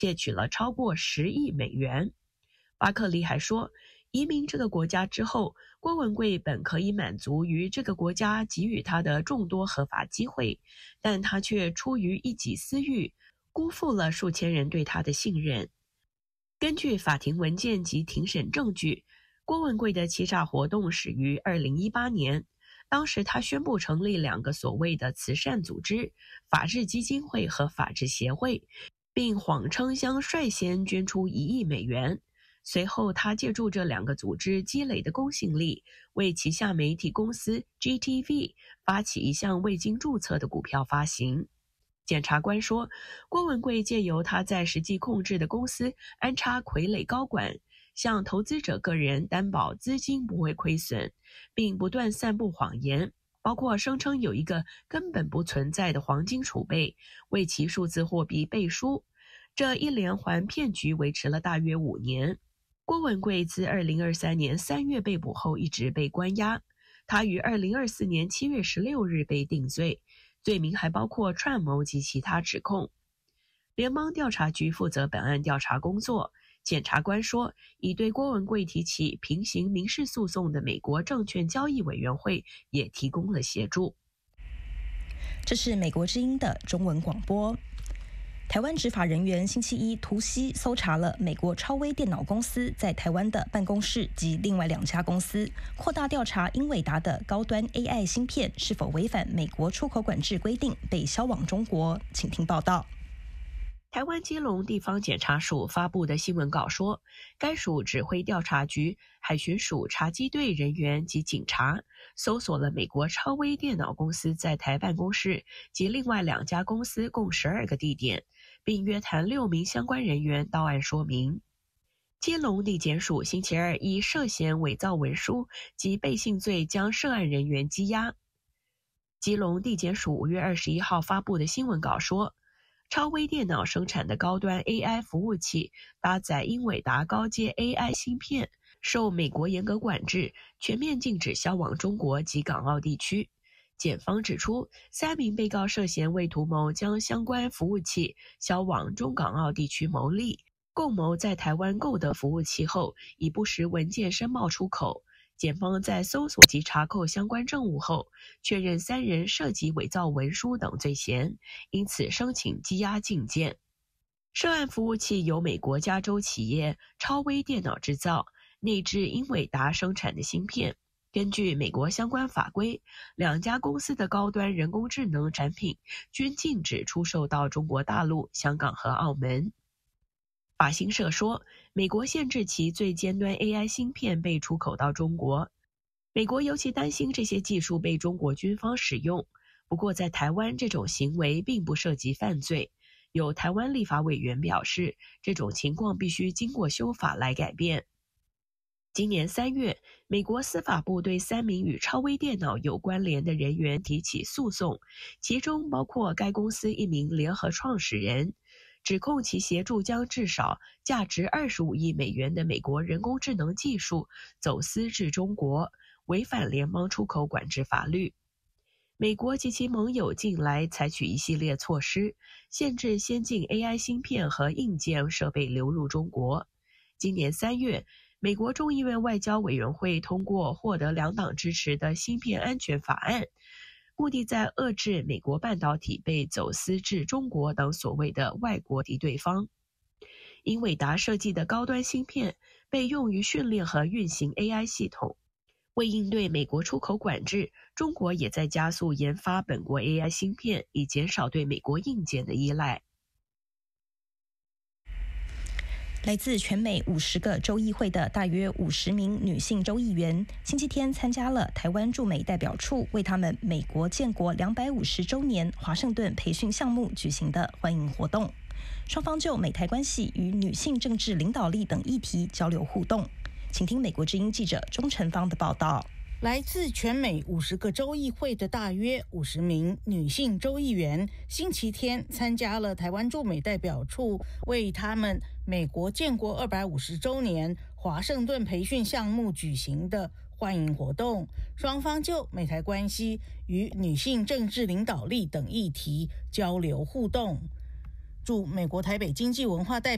借取了超过10亿美元。巴克利还说，移民这个国家之后，郭文贵本可以满足于这个国家给予他的众多合法机会，但他却出于一己私欲，辜负了数千人对他的信任。根据法庭文件及庭审证据，郭文贵的欺诈活动始于2018年，当时他宣布成立2个所谓的慈善组织，法治基金会和法治协会，并谎称将率先捐出1亿美元。随后他借助这2个组织积累的公信力，为旗下媒体公司 GTV 发起一项未经注册的股票发行。检察官说，郭文贵借由他在实际控制的公司安插傀儡高管，向投资者个人担保资金不会亏损，并不断散布谎言，包括声称有一个根本不存在的黄金储备，为其数字货币背书。这一连环骗局维持了大约5年。郭文贵自2023年3月被捕后一直被关押，他于2024年7月16日被定罪，罪名还包括串谋及其他指控。联邦调查局负责本案调查工作，检察官说，已对郭文贵提起平行民事诉讼的美国证券交易委员会也提供了协助。 这是美国之音的中文广播。台湾执法人员星期一突袭搜查了美国超威电脑公司在台湾的办公室及另外2家公司，扩大调查英伟达的高端 AI 芯片是否违反美国出口管制规定被销往中国。请听报道。 台湾基隆地方检察署发布的新闻稿说，该署指挥调查局、海巡署查缉队人员及警察搜索了美国超威电脑公司在台办公室及另外2家公司共12个地点，并约谈6名相关人员到案说明。基隆地检署星期二以涉嫌伪造文书及背信罪将涉案人员羁押。基隆地检署5月21号发布的新闻稿说，超威电脑生产的高端 AI 服务器搭载英伟达高阶 AI 芯片，受美国严格管制，全面禁止销往中国及港澳地区。检方指出，3名被告涉嫌为图谋将相关服务器销往中港澳地区牟利，共谋在台湾购得服务器后，以不实文件申报出口。检方在搜索及查扣相关证物后，确认3人涉及伪造文书等罪嫌，因此申请羁押禁见。涉案服务器由美国加州企业超威电脑制造，内置英伟达生产的芯片。根据美国相关法规，2家公司的高端人工智能产品均禁止出售到中国大陆、香港和澳门。法新社说，美国限制其最尖端 AI 芯片被出口到中国。美国尤其担心这些技术被中国军方使用。不过在台湾，这种行为并不涉及犯罪。有台湾立法委员表示，这种情况必须经过修法来改变。今年3月，美国司法部对3名与超威电脑有关联的人员提起诉讼，其中包括该公司1名联合创始人，指控其协助将至少价值25亿美元的美国人工智能技术走私至中国，违反联邦出口管制法律。美国及其盟友近来采取一系列措施，限制先进 AI 芯片和硬件设备流入中国。今年3月，美国众议院外交委员会通过获得2党支持的芯片安全法案，目的在遏制美国半导体被走私至中国等所谓的外国敌对方。英伟达设计的高端芯片被用于训练和运行 AI 系统。为应对美国出口管制，中国也在加速研发本国 AI 芯片，以减少对美国硬件的依赖。 来自全美50个州议会的大约50名女性州议员，星期天参加了台湾驻美代表处为他们美国建国250周年华盛顿培训项目举行的欢迎活动。双方就美台关系与女性政治领导力等议题交流互动。请听美国之音记者钟晨芳的报道。 来自全美50个州议会的大约50名女性州议员，星期天参加了台湾驻美代表处为他们美国建国250周年华盛顿培训项目举行的欢迎活动。双方就美台关系与女性政治领导力等议题交流互动。驻美国台北经济文化代表